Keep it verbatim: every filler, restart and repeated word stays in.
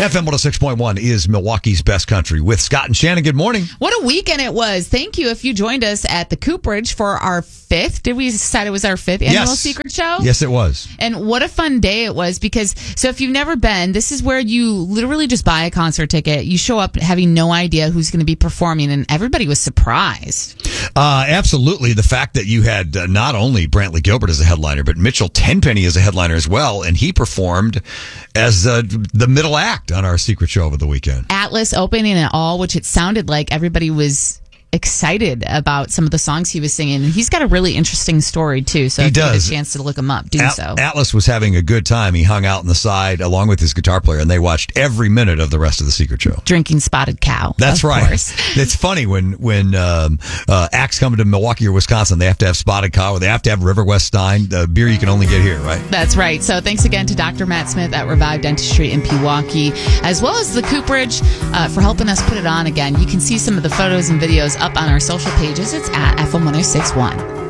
F M one oh six point one is Milwaukee's best country with Scott and Shannon. Good morning. What a weekend it was. Thank you if you joined us at the Cooperage for our fifth. Did we decide it was our fifth annual Yes. Secret Show? Yes, it was. And what a fun day it was because, so if you've never been, this is where you literally just buy a concert ticket. You show up having no idea who's going to be performing, and everybody was surprised. Uh, absolutely. The fact that you had uh, not only Brantley Gilbert as a headliner, but Mitchell Tenpenny as a headliner as well, and he performed as uh, the middle act on our Secret Show over the weekend. Atlas opening it all, which it sounded like everybody was excited about some of the songs he was singing. And he's got a really interesting story, too. So He if you does. get a chance to look him up, do At- so. Atlas was having a good time. He hung out on the side along with his guitar player, and they watched every minute of the rest of the Secret Show. Drinking Spotted Cow. That's of right. course. It's funny when when um, uh, acts come to Milwaukee or Wisconsin, they have to have Spotted Cow or they have to have River West Stein, the beer you can only get here, right? That's right. So thanks again to Doctor Matt Smith at Revive Dentistry in Pewaukee, as well as the Cooperage uh, for helping us put it on again. You can see some of the photos and videos up on our social pages. It's at F M one oh six point one.